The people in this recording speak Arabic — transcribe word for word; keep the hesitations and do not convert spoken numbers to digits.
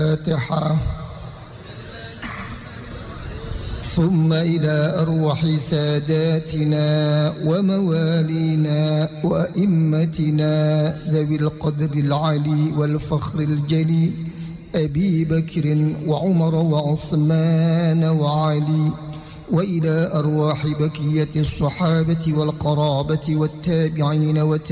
الفاتحة. ثم إلى أرواح ساداتنا وموالينا وأئمتنا ذوي القدر العلي والفخر الجلي، أبي بكر وعمر وعثمان وعلي، وإلى أرواح بقية الصحابة والقرابة والتابعين